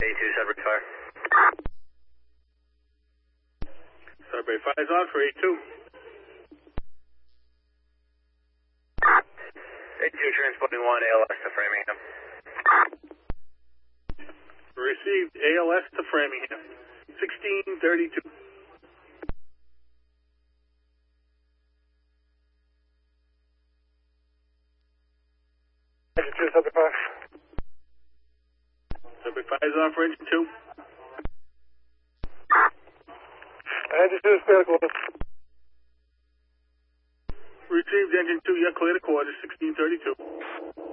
A2, Sudbury Fire. Sudbury Fire's on for A2. A2 transporting 1 ALS to Framingham. Received ALS to Framingham. 1632. Engine 2, Sudbury Fire. Sudbury Fire's on for engine 2. Engine 2 is clear to quarters. Received engine 2, you're clear to quarters, 1632.